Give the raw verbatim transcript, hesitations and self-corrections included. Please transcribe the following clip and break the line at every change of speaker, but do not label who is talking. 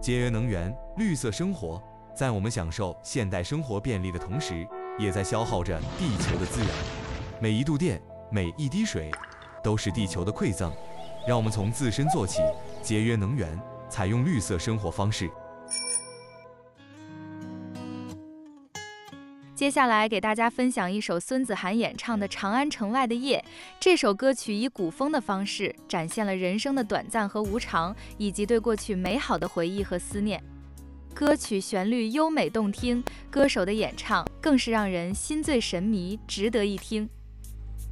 节约能源，绿色生活，在我们享受现代生活便利的同时，也在消耗着地球的资源。每一度电，每一滴水，都是地球的馈赠。让我们从自身做起，节约能源，采用绿色生活方式。
接下来给大家分享一首孙子涵演唱的《长安城外的夜》。这首歌曲以古风的方式展现了人生的短暂和无常，以及对过去美好的回忆和思念。歌曲旋律优美动听，歌手的演唱更是让人心醉神迷，值得一听。